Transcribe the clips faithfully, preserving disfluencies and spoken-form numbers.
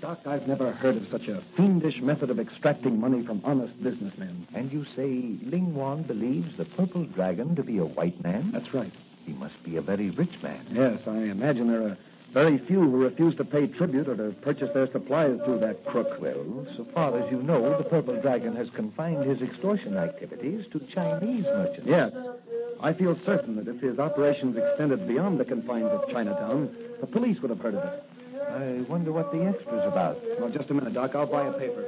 Doc, I've never heard of such a fiendish method of extracting money from honest businessmen. And you say Ling Wan believes the Purple Dragon to be a white man? That's right. He must be a very rich man. Yes, I imagine there are very few who refuse to pay tribute or to purchase their supplies through that crook. Well, so far as you know, the Purple Dragon has confined his extortion activities to Chinese merchants. Yes. I feel certain that if his operations extended beyond the confines of Chinatown, the police would have heard of it. I wonder what the extra's about. Well, just a minute, Doc. I'll buy a paper.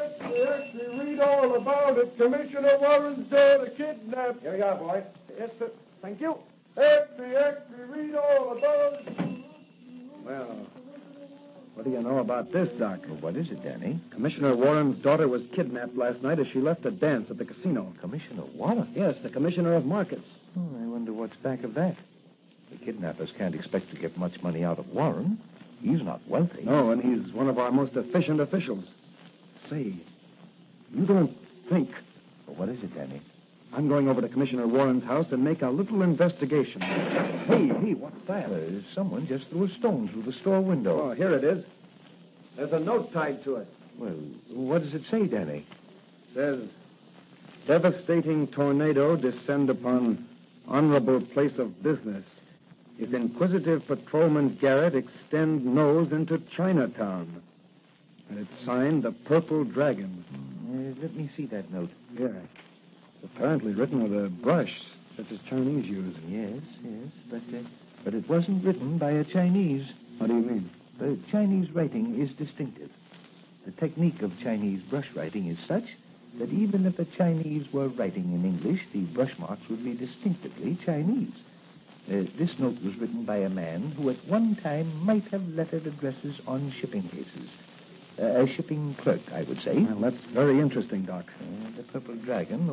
Read all about it. Commissioner Warren's daughter kidnapped. Here you are, boy. Yes, sir. Thank you. Extra, extra, read all about it. Well, what do you know about this, Doc? Well, what is it, Danny? Commissioner Warren's daughter was kidnapped last night as she left a dance at the casino. Commissioner Warren? Yes, the commissioner of markets. Oh, I wonder what's back of that. The kidnappers can't expect to get much money out of Warren. He's not wealthy. No, and he's one of our most efficient officials. Say, you don't think... Well, what is it, Danny? I'm going over to Commissioner Warren's house and make a little investigation. Hey, hey, what's that? Uh, someone just threw a stone through the store window. Oh, here it is. There's a note tied to it. Well, what does it say, Danny? It says, devastating tornado descend upon honorable place of business. If inquisitive patrolman Garrett extend nose into Chinatown. And it's signed the Purple Dragon. Uh, let me see that note. Yeah. It's apparently written with a brush, such as Chinese use. Yes, yes, but uh, but it wasn't written by a Chinese. What do you mean? The Chinese writing is distinctive. The technique of Chinese brush writing is such that even if the Chinese were writing in English, the brush marks would be distinctively Chinese. Uh, this note was written by a man who at one time might have lettered addresses on shipping cases. Uh, a shipping clerk, I would say. Well, that's very interesting, Doc. Uh, the Purple Dragon